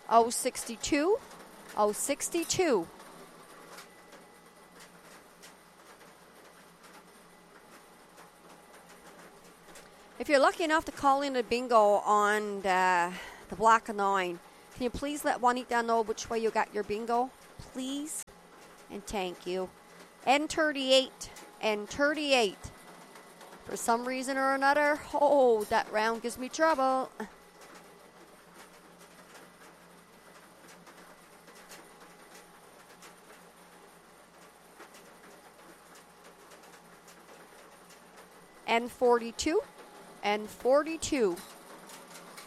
062 062. If you're lucky enough to call in a bingo on the Black and 9, can you please let Juanita know which way you got your bingo? Please? And thank you. N38. N38. For some reason or another, oh, that round gives me trouble. N42. N42.